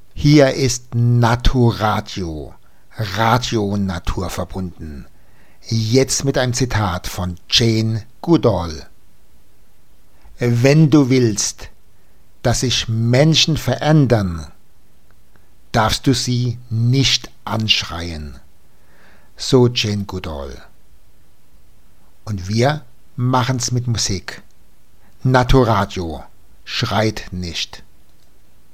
Hier ist Naturadio, Radio naturverbunden. Jetzt mit einem Zitat von Jane Goodall. Wenn du willst, dass sich Menschen verändern, darfst du sie nicht anschreien. So Jane Goodall. Und wir machen's mit Musik. Naturadio schreit nicht.